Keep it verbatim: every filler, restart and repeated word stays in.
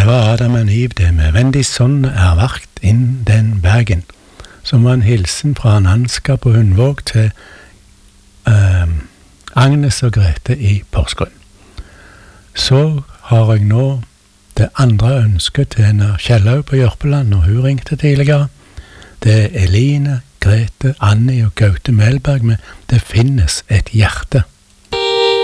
Det var Adam and Eve, det med vendig sånn er vakt inn den bergen, som var en hilsen fra en Ansgar på Hundvåg til eh, Agnes og Grete i Porsgrunn. Så har jeg nå det andre ønsket til henne Kjellaug på Jørpeland, og hun ringte tidligere. Det er Eline, Grete, Annie og Gaute Melberg med Det finnes et hjerte.